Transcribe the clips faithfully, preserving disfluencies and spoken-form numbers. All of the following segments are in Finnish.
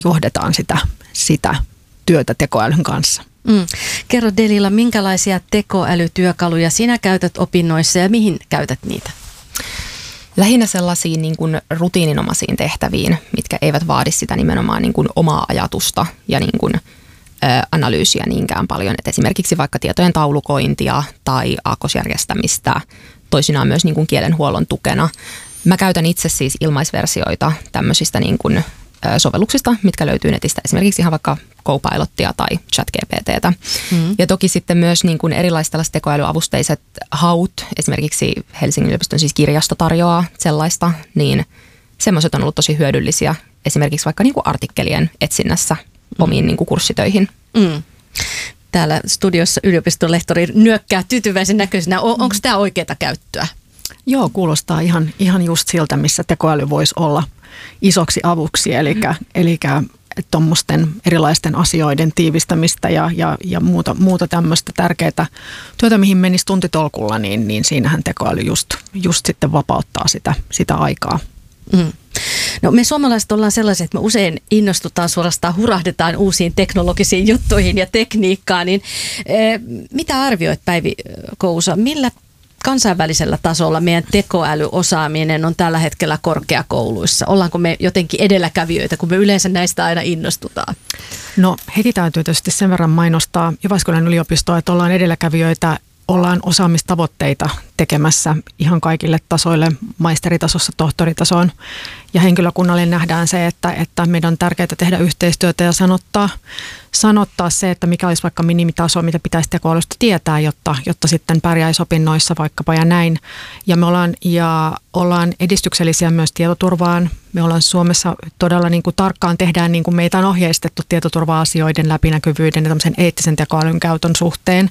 johdetaan sitä, sitä työtä tekoälyn kanssa. Mm. Kerro Delila, minkälaisia tekoälytyökaluja sinä käytät opinnoissa ja mihin käytät niitä? Lähinnä sellaisiin niin kuin rutiininomaisiin tehtäviin, mitkä eivät vaadi sitä nimenomaan niin kuin omaa ajatusta ja niin kuin, ä, analyysiä niinkään paljon. Et esimerkiksi vaikka tietojen taulukointia tai aakkosjärjestämistä, toisinaan myös niin kuin kielenhuollon tukena. Mä käytän itse siis ilmaisversioita tämmöisistä niin kuin, ä, sovelluksista, mitkä löytyy netistä, esimerkiksi ihan vaikka Copilottia tai ChatGPTtä. Mm. Ja toki sitten myös niin kuin erilaiset tällaiset tekoälyavusteiset haut, esimerkiksi Helsingin yliopiston siis kirjasto tarjoaa sellaista, niin semmoiset on ollut tosi hyödyllisiä esimerkiksi vaikka niin kuin artikkelien etsinnässä mm. omiin niin kuin kurssitöihin. Mm. Täällä studiossa yliopiston lehtori nyökkää tyytyväisen näköisenä. On, onko tämä oikeaa käyttöä? Joo, kuulostaa ihan, ihan just siltä, missä tekoäly voisi olla isoksi avuksi, eli, mm. eli tuommoisten erilaisten asioiden tiivistämistä ja, ja, ja muuta, muuta tämmöistä tärkeää työtä, mihin menisi tuntitolkulla, niin, niin siinähän tekoäly just, just sitten vapauttaa sitä, sitä aikaa. Mm. No me suomalaiset ollaan sellaisia, että me usein innostutaan suorastaan, hurahdetaan uusiin teknologisiin juttuihin ja tekniikkaan, niin e, mitä arvioit Päivi Kousa, millä kansainvälisellä tasolla meidän tekoälyosaaminen on tällä hetkellä korkeakouluissa? Ollaanko me jotenkin edelläkävijöitä, kun me yleensä näistä aina innostutaan? No heti täytyy tietysti sen verran mainostaa Jyväskylän yliopistoa, että ollaan edelläkävijöitä, ollaan osaamistavoitteita tekemässä ihan kaikille tasoille, maisteritasossa, tohtoritasoon. Ja henkilökunnalle nähdään se, että, että meidän on tärkeää tehdä yhteistyötä ja sanottaa, sanottaa se, että mikä olisi vaikka minimitaso, mitä pitäisi tekoälystä tietää, jotta, jotta sitten pärjäisi opinnoissa vaikkapa ja näin. Ja me ollaan, ja ollaan edistyksellisiä myös tietoturvaan. Me ollaan Suomessa todella niin kuin tarkkaan tehdään, niin kuin meitä on ohjeistettu tietoturva-asioiden läpinäkyvyyden ja tämmöisen eettisen tekoälyn käytön suhteen.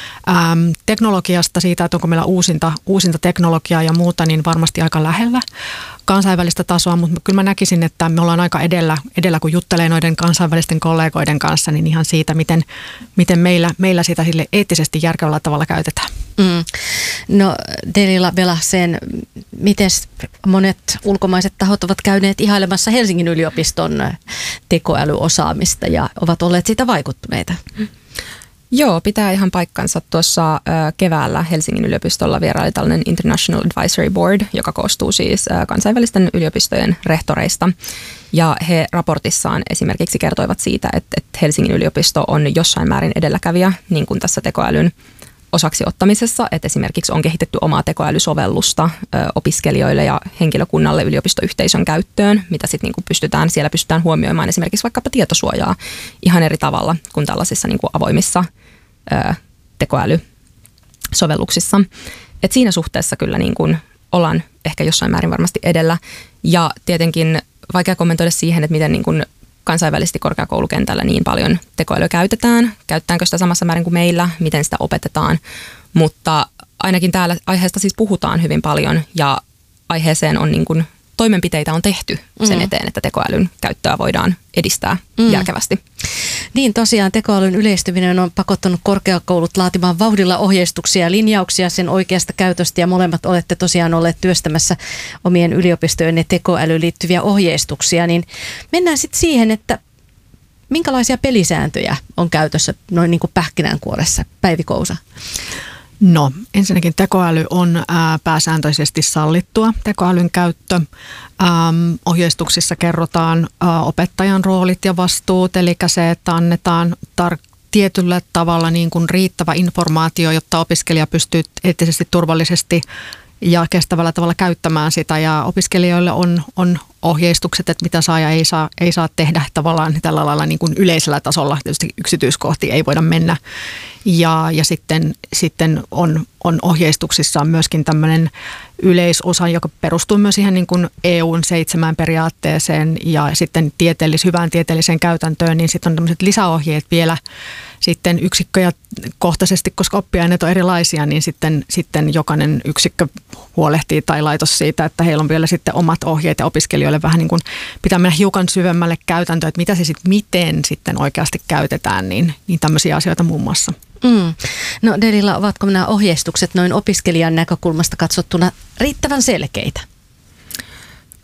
Ähm, teknologiasta siitä, että onko meillä uusinta, uusinta teknologiaa ja muuta, niin varmasti aika lähellä kansainvälistä tasoa, mutta kyllä mä näkisin, että me ollaan aika edellä, edellä kun juttelee noiden kansainvälisten kollegoiden kanssa, niin ihan siitä, miten, miten meillä, meillä sitä sille eettisesti järkevällä tavalla käytetään. Mm. No Delila Belahsen, miten monet ulkomaiset tahot ovat käyneet ihailemassa Helsingin yliopiston tekoälyosaamista ja ovat olleet siitä vaikuttuneita? Joo, pitää ihan paikkansa. Tuossa äh, keväällä Helsingin yliopistolla vieraili tällainen International Advisory Board, joka koostuu siis äh, kansainvälisten yliopistojen rehtoreista. Ja he raportissaan esimerkiksi kertoivat siitä, että, että Helsingin yliopisto on jossain määrin edelläkävijä niin kuin tässä tekoälyn osaksi ottamisessa, että esimerkiksi on kehitetty omaa tekoälysovellusta ö, opiskelijoille ja henkilökunnalle yliopistoyhteisön käyttöön, mitä sitten niinku pystytään, siellä pystytään huomioimaan esimerkiksi vaikkapa tietosuojaa ihan eri tavalla kuin tällaisissa niinku avoimissa ö, tekoälysovelluksissa. Et siinä suhteessa kyllä niinku ollaan ehkä jossain määrin varmasti edellä ja tietenkin vaikea kommentoida siihen, että miten niinku kansainvälisesti korkeakoulukentällä niin paljon tekoälyä käytetään. Käytetäänkö sitä samassa määrin kuin meillä, miten sitä opetetaan, mutta ainakin täällä aiheesta siis puhutaan hyvin paljon ja aiheeseen on niin kuin, toimenpiteitä on tehty sen mm. eteen, että tekoälyn käyttöä voidaan edistää mm. järkevästi. Niin tosiaan tekoälyn yleistyminen on pakottanut korkeakoulut laatimaan vauhdilla ohjeistuksia ja linjauksia sen oikeasta käytöstä ja molemmat olette tosiaan olleet työstämässä omien yliopistojen ja tekoälyyn liittyviä ohjeistuksia, niin mennään sitten siihen, että minkälaisia pelisääntöjä on käytössä noin niin kuin pähkinänkuoressa, Päivi Kousa? No ensinnäkin tekoäly on ää, pääsääntöisesti sallittua tekoälyn käyttö. Ähm, ohjeistuksissa kerrotaan ää, opettajan roolit ja vastuut, eli se, että annetaan tar- tietyllä tavalla niin kuin riittävä informaatio, jotta opiskelija pystyy eettisesti, turvallisesti ja kestävällä tavalla käyttämään sitä. Ja opiskelijoille on, on ohjeistukset, että mitä saa ja ei saa, ei saa tehdä tavallaan tällä lailla niin kuin yleisellä tasolla. Tietysti yksityiskohtiin ei voida mennä. Ja, ja sitten, sitten on, on ohjeistuksissaan myöskin tämmöinen yleisosa, joka perustuu myös siihen niin kuin E U:n seitsemään periaatteeseen ja sitten tieteellis, hyvään tieteelliseen käytäntöön, niin sitten on tämmöiset lisäohjeet vielä sitten yksikköjä kohtaisesti, koska oppiaineet on erilaisia, niin sitten, sitten jokainen yksikkö huolehtii tai laitos siitä, että heillä on vielä sitten omat ohjeet ja opiskelijoille vähän niin kuin pitää mennä hiukan syvemmälle käytäntöön, että mitä se sitten, miten sitten oikeasti käytetään, niin, niin tämmöisiä asioita muun muassa. Mm. No Delila, ovatko nämä ohjeistukset noin opiskelijan näkökulmasta katsottuna riittävän selkeitä?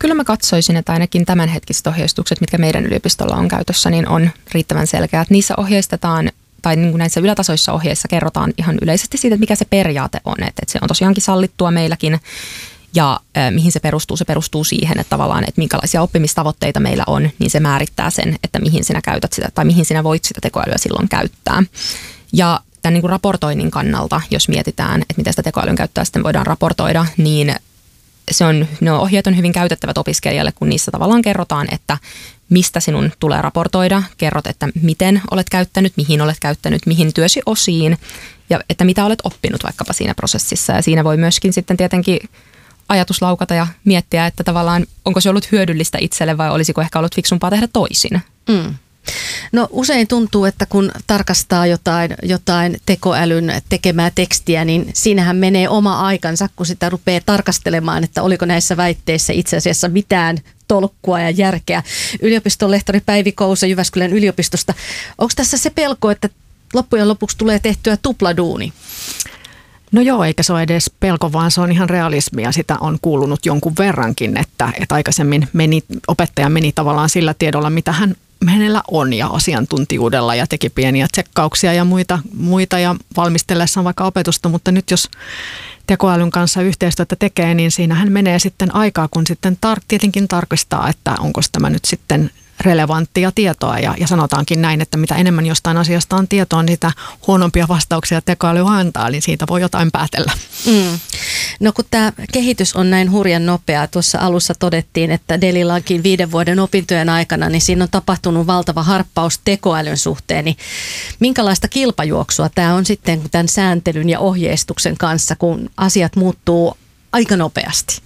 kyllä mä katsoisin, että ainakin tämänhetkiset ohjeistukset, mitkä meidän yliopistolla on käytössä, niin on riittävän selkeät. Niissä ohjeistetaan, tai niin kuin näissä ylätasoissa ohjeissa kerrotaan ihan yleisesti siitä, että mikä se periaate on. Että, että se on tosiaankin sallittua meilläkin, ja äh, mihin se perustuu. Se perustuu siihen, että tavallaan, että minkälaisia oppimistavoitteita meillä on, niin se määrittää sen, että mihin sinä käytät sitä, tai mihin sinä voit sitä tekoälyä silloin käyttää. Ja tämän niin kuin raportoinnin kannalta, jos mietitään, että miten sitä tekoälyn käyttöä sitten voidaan raportoida, niin se on, ne ohjeet on hyvin käytettävät opiskelijalle, kun niissä tavallaan kerrotaan, että mistä sinun tulee raportoida, kerrot, että miten olet käyttänyt, mihin olet käyttänyt, mihin työsi osiin ja että mitä olet oppinut vaikkapa siinä prosessissa. Ja siinä voi myöskin sitten tietenkin ajatuslaukata ja miettiä, että tavallaan onko se ollut hyödyllistä itselle vai olisiko ehkä ollut fiksumpaa tehdä toisin. Mm. No usein tuntuu, että kun tarkastaa jotain, jotain tekoälyn tekemää tekstiä, niin siinähän menee oma aikansa, kun sitä rupeaa tarkastelemaan, että oliko näissä väitteissä itse asiassa mitään tolkkua ja järkeä. Yliopiston lehtori Päivi Kousa Jyväskylän yliopistosta. Onko tässä se pelko, että loppujen lopuksi tulee tehtyä tupladuuni? No joo, eikä se ole edes pelko, vaan se on ihan realismia. Sitä on kuulunut jonkun verrankin, että, että aikaisemmin meni, opettaja meni tavallaan sillä tiedolla, mitä hän hänellä on ja asiantuntijuudella ja teki pieniä tsekkauksia ja muita, muita ja valmistellessaan vaikka opetusta, mutta nyt jos tekoälyn kanssa yhteistyötä tekee, niin siinähän menee sitten aikaa, kun sitten tar- tietenkin tarkistaa, että onko tämä nyt sitten relevanttia tietoa ja, ja sanotaankin näin, että mitä enemmän jostain asiasta on tietoa, niin sitä huonompia vastauksia tekoäly antaa, niin siitä voi jotain päätellä. Mm. No kun tämä kehitys on näin hurjan nopeaa, tuossa alussa todettiin, että Delillakin viiden vuoden opintojen aikana, niin siinä on tapahtunut valtava harppaus tekoälyn suhteen, niin minkälaista kilpajuoksua tämä on sitten tämän sääntelyn ja ohjeistuksen kanssa, kun asiat muuttuu aika nopeasti?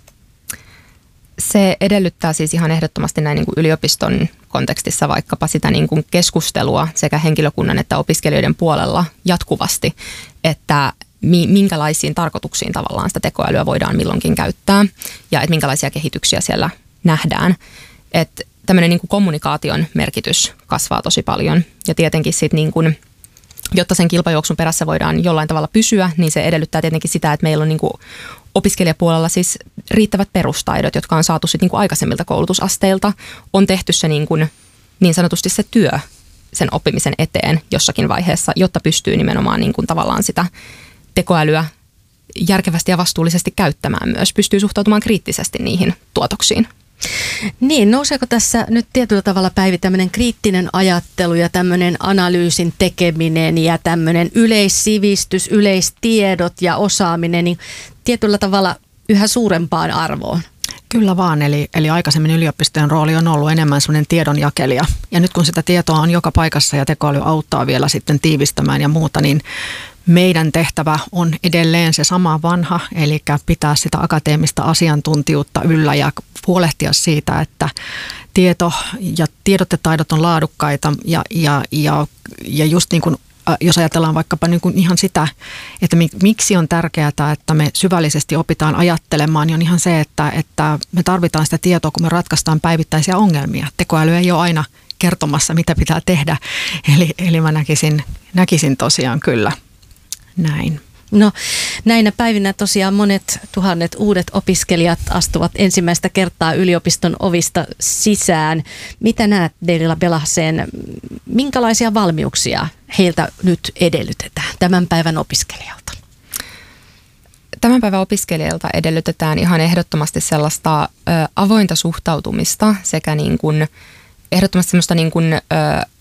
Se edellyttää siis ihan ehdottomasti näin niin kuin yliopiston kontekstissa vaikkapa sitä niin kuin keskustelua sekä henkilökunnan että opiskelijoiden puolella jatkuvasti, että minkälaisiin tarkoituksiin tavallaan sitä tekoälyä voidaan milloinkin käyttää ja että minkälaisia kehityksiä siellä nähdään. Että tämmöinen niin kuin kommunikaation merkitys kasvaa tosi paljon ja tietenkin sitten niin kuin, jotta sen kilpajuoksun perässä voidaan jollain tavalla pysyä, niin se edellyttää tietenkin sitä, että meillä on niin kuin opiskelijapuolella siis riittävät perustaidot, jotka on saatu sitten niin kuin aikaisemmilta koulutusasteilta. On tehty se niin, kuin, niin sanotusti se työ sen oppimisen eteen jossakin vaiheessa, jotta pystyy nimenomaan niin kuin tavallaan sitä tekoälyä järkevästi ja vastuullisesti käyttämään myös. Pystyy suhtautumaan kriittisesti niihin tuotoksiin. Niin, nouseeko tässä nyt tietyllä tavalla, Päivi, tämmöinen kriittinen ajattelu ja tämmöinen analyysin tekeminen ja tämmöinen yleissivistys, yleistiedot ja osaaminen, niin tietyllä tavalla yhä suurempaan arvoon? Kyllä vaan, eli, eli aikaisemmin yliopistojen rooli on ollut enemmän semmoinen tiedonjakelija. Ja nyt kun sitä tietoa on joka paikassa ja tekoäly auttaa vielä sitten tiivistämään ja muuta, niin meidän tehtävä on edelleen se sama vanha, eli pitää sitä akateemista asiantuntijuutta yllä ja huolehtia siitä, että tieto ja tiedot ja taidot on laadukkaita ja, ja, ja, ja just niin kuin jos ajatellaan vaikkapa niin kuin ihan sitä, että miksi on tärkeää, että me syvällisesti opitaan ajattelemaan, niin on ihan se, että, että me tarvitaan sitä tietoa, kun me ratkaistaan päivittäisiä ongelmia. Tekoäly ei ole aina kertomassa, mitä pitää tehdä, eli, eli mä näkisin, näkisin tosiaan kyllä näin. No näinä päivinä tosiaan monet tuhannet uudet opiskelijat astuvat ensimmäistä kertaa yliopiston ovista sisään. Mitä näet, Delila Belahsen, minkälaisia valmiuksia heiltä nyt edellytetään tämän päivän opiskelijalta? Tämän päivän opiskelijalta edellytetään ihan ehdottomasti sellaista ö, avointa suhtautumista sekä niin kuin, ehdottomasti sellaista niin kuin, ö,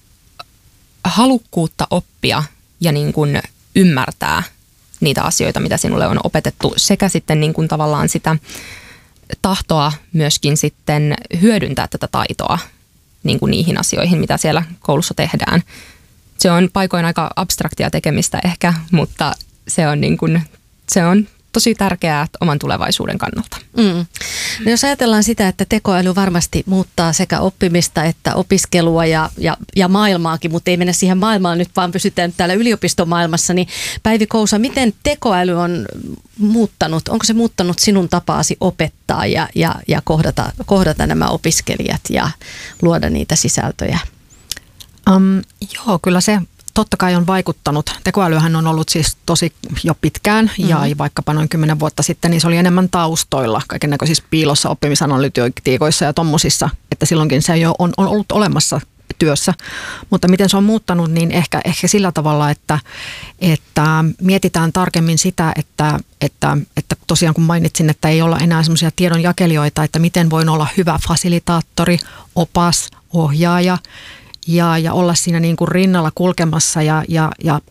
halukkuutta oppia ja niin kuin ymmärtää niitä asioita, mitä sinulle on opetettu, sekä sitten niin kuin tavallaan sitä tahtoa myöskin sitten hyödyntää tätä taitoa niin kuin niihin asioihin, mitä siellä koulussa tehdään. Se on paikoin aika abstraktia tekemistä ehkä, mutta se on, niin kuin, se on tosi tärkeää oman tulevaisuuden kannalta. Mm. No jos ajatellaan sitä, että tekoäly varmasti muuttaa sekä oppimista että opiskelua ja, ja, ja maailmaakin, mutta ei mennä siihen maailmaan nyt, vaan pysytään täällä yliopistomaailmassa, niin Päivi Kousa, miten tekoäly on muuttanut? Onko se muuttanut sinun tapaasi opettaa ja, ja, ja kohdata, kohdata nämä opiskelijat ja luoda niitä sisältöjä? Um, joo, kyllä se totta kai on vaikuttanut. Tekoälyhän on ollut siis tosi jo pitkään mm-hmm. ja vaikkapa noin kymmenen vuotta sitten, niin se oli enemmän taustoilla, kaikennäköisissä piilossa oppimisanalytiikoissa ja tommosissa, että silloinkin se jo on, on ollut olemassa työssä. Mutta miten se on muuttanut, niin ehkä, ehkä sillä tavalla, että, että mietitään tarkemmin sitä, että, että, että tosiaan kun mainitsin, että ei olla enää semmoisia tiedonjakelijoita, että miten voin olla hyvä fasilitaattori, opas, ohjaaja ja, ja olla siinä niin kuin rinnalla kulkemassa ja, ja, ja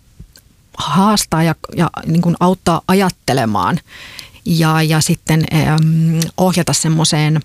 haastaa ja, ja niin kuin auttaa ajattelemaan ja, ja sitten ähm, ohjata semmoiseen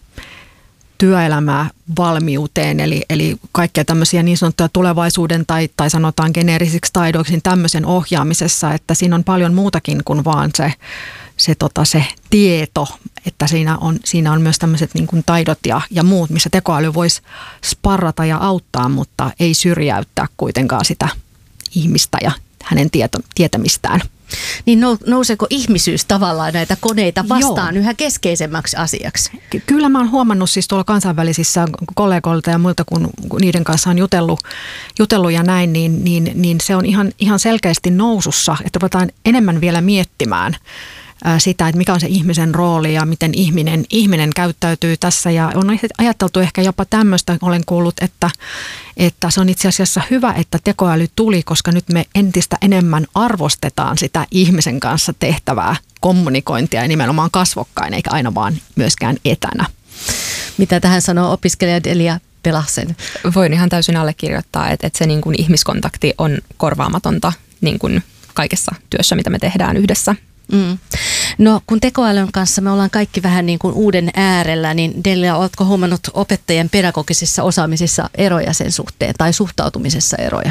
työelämää valmiuteen, eli, eli kaikkea tämmöisiä niin sanottuja tulevaisuuden tai, tai sanotaan geneerisiksi taidoiksi niin tämmöisen ohjaamisessa, että siinä on paljon muutakin kuin vaan se, se, tota, se tieto, että siinä on, siinä on myös tämmöiset niin kuin taidot ja, ja muut, missä tekoäly voisi sparrata ja auttaa, mutta ei syrjäyttää kuitenkaan sitä ihmistä ja hänen tieto, tietämistään. Niin nouseeko ihmisyys tavallaan näitä koneita vastaan Joo. yhä keskeisemmäksi asiaksi? Ky- Kyllä mä oon huomannut siis tuolla kansainvälisissä kollegoilta ja muilta, kun niiden kanssa on jutellut, jutellut ja näin, niin, niin, niin se on ihan, ihan selkeästi nousussa, että ruvetaan enemmän vielä miettimään sitä, että mikä on se ihmisen rooli ja miten ihminen, ihminen käyttäytyy tässä. Ja on ajateltu ehkä jopa tämmöistä, olen kuullut, että, että se on itse asiassa hyvä, että tekoäly tuli, koska nyt me entistä enemmän arvostetaan sitä ihmisen kanssa tehtävää kommunikointia ja nimenomaan kasvokkain, eikä aina vaan myöskään etänä. Mitä tähän sanoo opiskelija Delia Pelahsen? Voin ihan täysin allekirjoittaa, että, että se niin kuin ihmiskontakti on korvaamatonta niin kuin kaikessa työssä, mitä me tehdään yhdessä. Mm. No kun tekoälyn kanssa me ollaan kaikki vähän niin kuin uuden äärellä, niin Delia, oletko huomannut opettajien pedagogisissa osaamisissa eroja sen suhteen tai suhtautumisessa eroja?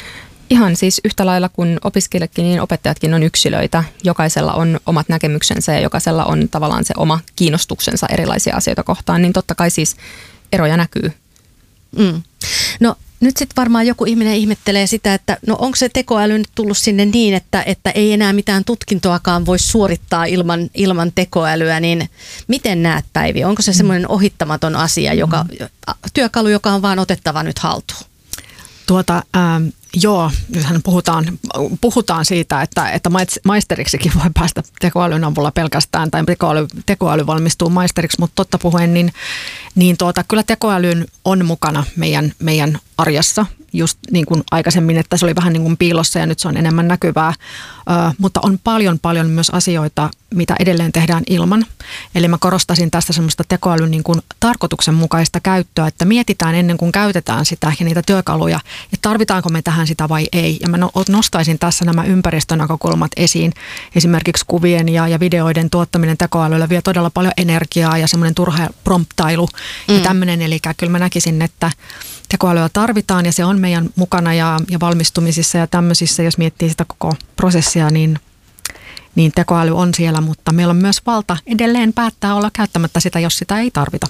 Ihan siis yhtä lailla kuin opiskelijatkin, niin opettajatkin on yksilöitä. Jokaisella on omat näkemyksensä ja jokaisella on tavallaan se oma kiinnostuksensa erilaisia asioita kohtaan, niin totta kai siis eroja näkyy. Mm. No nyt sitten varmaan joku ihminen ihmettelee sitä, että no onko se tekoäly nyt tullut sinne niin, että, että ei enää mitään tutkintoakaan voi suorittaa ilman, ilman tekoälyä, niin miten näet, Päivi? Onko se semmoinen ohittamaton asia, joka, työkalu, joka on vaan otettava nyt haltuun? Tuota, ähm, joo, nythän puhutaan, puhutaan siitä, että, että maisteriksikin voi päästä tekoälyn avulla pelkästään, tai tekoäly, tekoäly valmistuu maisteriksi, mutta totta puheen, niin, niin tuota, kyllä tekoälyn on mukana meidän, meidän arjessa, just niin kuin aikaisemmin, että se oli vähän niin kuin piilossa ja nyt se on enemmän näkyvää, Ö, mutta on paljon paljon myös asioita, mitä edelleen tehdään ilman. Eli mä korostasin tästä semmoista tekoälyn niin kuin tarkoituksenmukaista käyttöä, että mietitään ennen kuin käytetään sitä ja niitä työkaluja, että tarvitaanko me tähän sitä vai ei. Ja mä nostaisin tässä nämä ympäristönäkökulmat esiin. Esimerkiksi kuvien ja, ja videoiden tuottaminen tekoälyllä vie todella paljon energiaa ja semmoinen turha promptailu mm. ja tämmöinen. Eli kyllä mä näkisin, että tekoälyä tarvitaan ja se on meidän mukana ja, ja valmistumisissa ja tämmöisissä, jos miettii sitä koko prosessia, niin, niin tekoäly on siellä, mutta meillä on myös valta edelleen päättää olla käyttämättä sitä, jos sitä ei tarvita.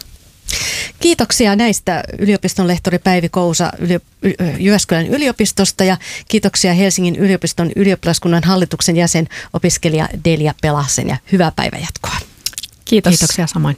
Kiitoksia näistä yliopiston lehtori Päivi Kousa Jyväskylän yliopistosta ja kiitoksia Helsingin yliopiston ylioppilaskunnan hallituksen jäsen opiskelija Delia Pelahsen ja hyvää päivänjatkoa. Kiitos. Kiitoksia samoin.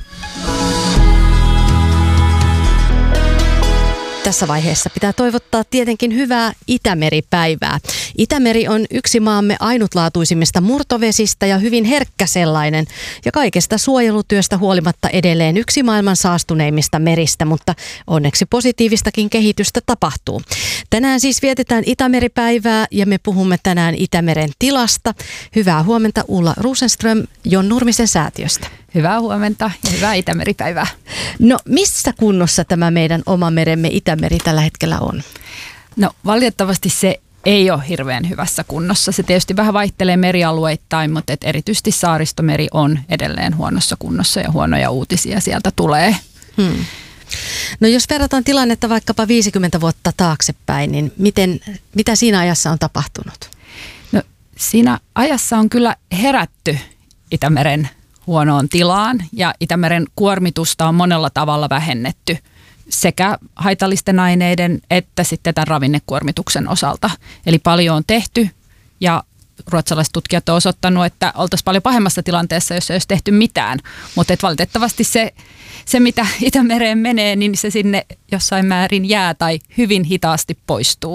Tässä vaiheessa pitää toivottaa tietenkin hyvää Itämeri-päivää. Itämeri on yksi maamme ainutlaatuisimmista murtovesistä ja hyvin herkkä sellainen. Ja kaikesta suojelutyöstä huolimatta edelleen yksi maailman saastuneimmista meristä, mutta onneksi positiivistakin kehitystä tapahtuu. Tänään siis vietetään Itämeri-päivää ja me puhumme tänään Itämeren tilasta. Hyvää huomenta Ulla Rosenström Jon Nurmisen säätiöstä. Hyvää huomenta ja hyvää Itämeri-päivää. No missä kunnossa tämä meidän oma meremme Itämeri tällä hetkellä on? No valitettavasti se ei ole hirveän hyvässä kunnossa. Se tietysti vähän vaihtelee merialueittain, mutta et erityisesti Saaristomeri on edelleen huonossa kunnossa ja huonoja uutisia sieltä tulee. Hmm. No jos verrataan tilannetta vaikkapa viisikymmentä vuotta taaksepäin, niin miten, mitä siinä ajassa on tapahtunut? No siinä ajassa on kyllä herätty Itämeren huonoon tilaan ja Itämeren kuormitusta on monella tavalla vähennetty sekä haitallisten aineiden että sitten tämän ravinnekuormituksen osalta. Eli paljon on tehty ja ruotsalaiset tutkijat on osoittanut, että oltaisiin paljon pahemmassa tilanteessa, jos ei olisi tehty mitään. Mutta valitettavasti se, se, mitä Itämereen menee, niin se sinne jossain määrin jää tai hyvin hitaasti poistuu.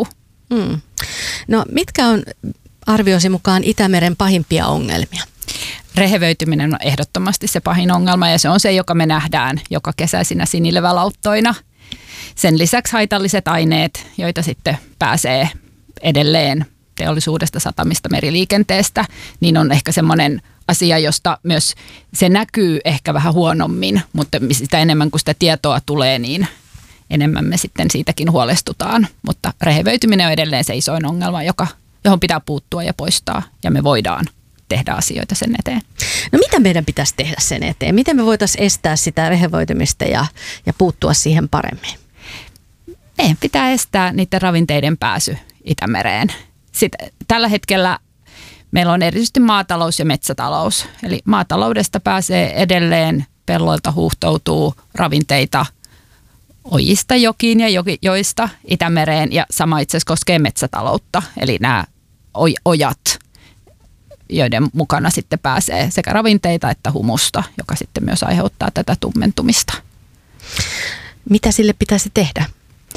Mm. No mitkä on arvioisi mukaan Itämeren pahimpia ongelmia? Rehevöityminen on ehdottomasti se pahin ongelma ja se on se, joka me nähdään joka kesäisinä sinilevälauttoina. Sen lisäksi haitalliset aineet, joita sitten pääsee edelleen teollisuudesta, satamista, meriliikenteestä, niin on ehkä semmoinen asia, josta myös se näkyy ehkä vähän huonommin, mutta sitä enemmän kuin sitä tietoa tulee, niin enemmän me sitten siitäkin huolestutaan. Mutta rehevöityminen on edelleen se isoin ongelma, joka, johon pitää puuttua ja poistaa, ja me voidaan tehdä asioita sen eteen. No mitä meidän pitäisi tehdä sen eteen? Miten me voitaisiin estää sitä rehevöitymistä ja, ja puuttua siihen paremmin? Meidän pitää estää niiden ravinteiden pääsy Itämereen. Sitten tällä hetkellä meillä on erityisesti maatalous ja metsätalous. Eli maataloudesta pääsee edelleen, pelloilta huuhtoutuu ravinteita ojista jokiin ja joista Itämereen. Ja sama itse asiassa koskee metsätaloutta, eli nämä ojat, joiden mukana sitten pääsee sekä ravinteita että humusta, joka sitten myös aiheuttaa tätä tummentumista. Mitä sille pitäisi tehdä?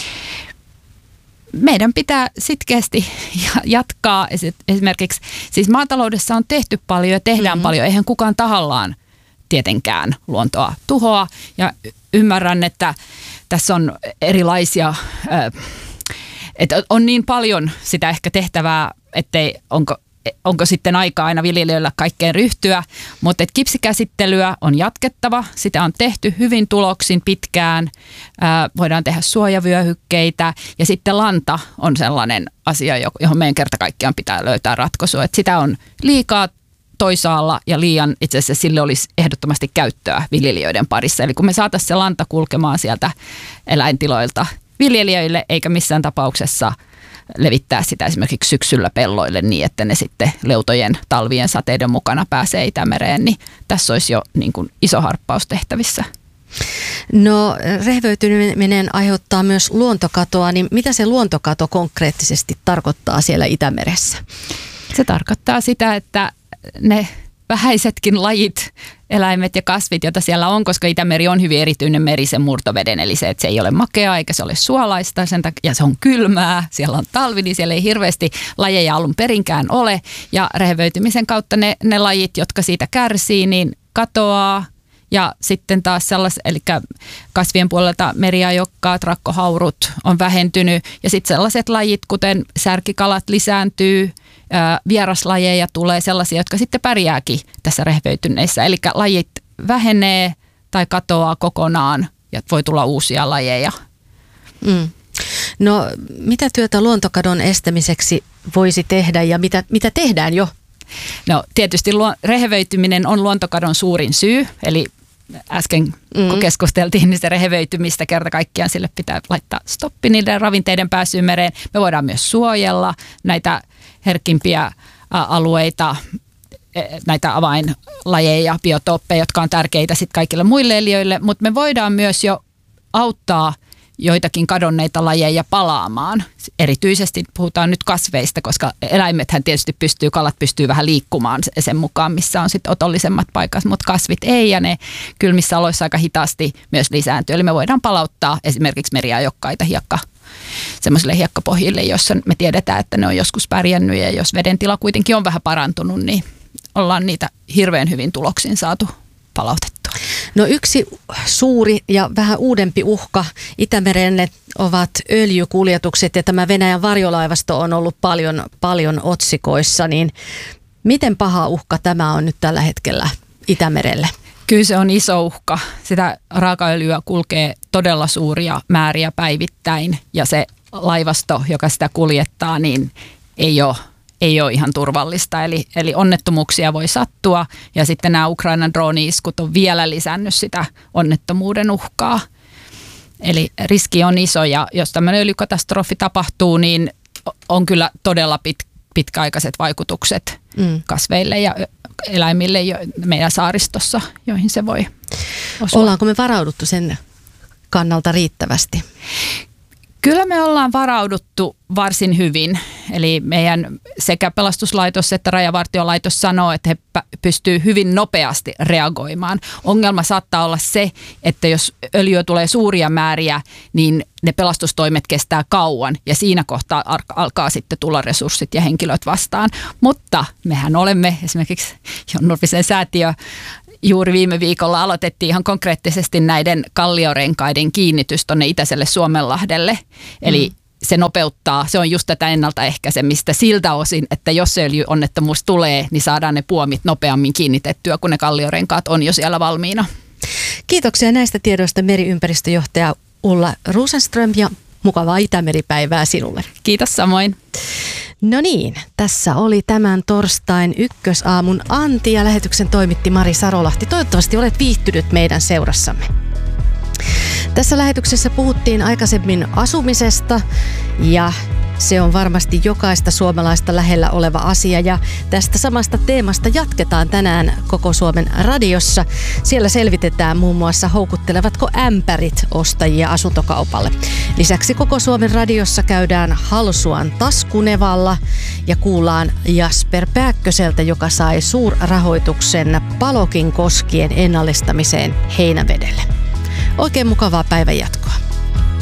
Meidän pitää sitkeästi jatkaa. Esimerkiksi siis maataloudessa on tehty paljon ja tehdään mm-hmm. paljon. Eihän kukaan tahallaan tietenkään luontoa tuhoa. Ja ymmärrän, että tässä on erilaisia, että on niin paljon sitä ehkä tehtävää, ettei onko Onko sitten aika aina viljelijöillä kaikkeen ryhtyä, mutta et kipsikäsittelyä on jatkettava. Sitä on tehty hyvin tuloksin pitkään. Ää, voidaan tehdä suojavyöhykkeitä ja sitten lanta on sellainen asia, johon meidän kerta kaikkiaan pitää löytää ratkaisu. Et sitä on liikaa toisaalla ja liian itse asiassa sille olisi ehdottomasti käyttöä viljelijöiden parissa. Eli kun me saataisiin se lanta kulkemaan sieltä eläintiloilta viljelijöille eikä missään tapauksessa levittää sitä esimerkiksi syksyllä pelloille niin, että ne sitten leutojen talvien sateiden mukana pääsee Itämereen, niin tässä olisi jo niin kuin iso harppaus tehtävissä. No rehevöityminen aiheuttaa myös luontokatoa, niin mitä se luontokato konkreettisesti tarkoittaa siellä Itämeressä? Se tarkoittaa sitä, että ne vähäisetkin lajit, eläimet ja kasvit, joita siellä on, koska Itämeri on hyvin erityinen meri sen murtoveden, eli se, että se ei ole makea eikä se ole suolaista sen takia, ja se on kylmää, siellä on talvi, niin siellä ei hirveästi lajeja alun perinkään ole, ja rehevöitymisen kautta ne, ne lajit, jotka siitä kärsii, niin katoaa, ja sitten taas sellaiset, eli kasvien puolelta meriajokkaat, rakkohaurut on vähentynyt, ja sitten sellaiset lajit, kuten särkikalat lisääntyy, vieraslajeja tulee sellaisia, jotka sitten pärjääkin tässä rehevöityneissä. Eli lajit vähenee tai katoaa kokonaan ja voi tulla uusia lajeja. Mm. No mitä työtä luontokadon estämiseksi voisi tehdä ja mitä, mitä tehdään jo? No tietysti luo, rehevöityminen on luontokadon suurin syy, eli äsken mm. kun keskusteltiin niin se rehevöitymistä kerta kaikkiaan sille pitää laittaa stoppi niiden ravinteiden pääsyyn mereen. Me voidaan myös suojella näitä herkimpiä alueita, näitä avainlajeja, biotooppeja, jotka on tärkeitä sitten kaikille muille eliöille, mutta me voidaan myös jo auttaa joitakin kadonneita lajeja palaamaan. Erityisesti puhutaan nyt kasveista, koska eläimethän tietysti pystyy, kalat pystyy vähän liikkumaan sen mukaan, missä on sitten otollisemmat paikat, mutta kasvit ei ja ne kylmissä oloissa aika hitaasti myös lisääntyy. Eli me voidaan palauttaa esimerkiksi meriajokkaita hiekka semmoisille hiekkapohjille, joissa me tiedetään, että ne on joskus pärjännyt ja jos veden tila kuitenkin on vähän parantunut, niin ollaan niitä hirveän hyvin tuloksin saatu palautettua. No yksi suuri ja vähän uudempi uhka Itämerelle ovat öljykuljetukset ja tämä Venäjän varjolaivasto on ollut paljon, paljon otsikoissa, niin miten paha uhka tämä on nyt tällä hetkellä Itämerelle? Kyllä se on iso uhka. Sitä raakaöljyä kulkee todella suuria määriä päivittäin ja se laivasto, joka sitä kuljettaa, niin ei ole, ei ole ihan turvallista. Eli, eli onnettomuuksia voi sattua ja sitten nämä Ukrainan drooni-iskut on vielä lisännyt sitä onnettomuuden uhkaa. Eli riski on iso ja jos tämmöinen öljykatastrofi tapahtuu, niin on kyllä todella pit, pitkäaikaiset vaikutukset mm. kasveille ja eläimille jo, meidän saaristossa, joihin se voi osua. Ollaanko me varauduttu sen kannalta riittävästi? Kyllä me ollaan varauduttu varsin hyvin. Eli meidän sekä pelastuslaitos että rajavartiolaitos sanoo, että he pystyy hyvin nopeasti reagoimaan. Ongelma saattaa olla se, että jos öljyä tulee suuria määriä, niin ne pelastustoimet kestää kauan ja siinä kohtaa alkaa sitten tulla resurssit ja henkilöt vastaan. Mutta mehän olemme esimerkiksi John Nurmisen säätiö juuri viime viikolla aloitettiin ihan konkreettisesti näiden kalliorenkaiden kiinnitys tuonne itäiselle Suomenlahdelle. Eli mm. se nopeuttaa, se on just tätä ennaltaehkäisemistä siltä osin, että jos öljyonnettomuus tulee, niin saadaan ne puomit nopeammin kiinnitettyä, kun ne kalliorenkaat on jo siellä valmiina. Kiitoksia näistä tiedoista meriympäristöjohtaja Ulla Rosenström ja mukavaa Itämeripäivää sinulle. Kiitos samoin. No niin, tässä oli tämän torstain ykkösaamun Anti ja lähetyksen toimitti Mari Sarolahti. Toivottavasti olet viihtynyt meidän seurassamme. Tässä lähetyksessä puhuttiin aikaisemmin asumisesta ja se on varmasti jokaista suomalaista lähellä oleva asia ja tästä samasta teemasta jatketaan tänään Koko Suomen radiossa. Siellä selvitetään muun muassa houkuttelevatko ämpärit ostajia asuntokaupalle. Lisäksi Koko Suomen radiossa käydään Halsuan taskunevalla ja kuullaan Jasper Pääkköseltä, joka sai suurrahoituksen Palokin koskien ennallistamiseen Heinävedelle. Oikein mukavaa päivänjatkoa.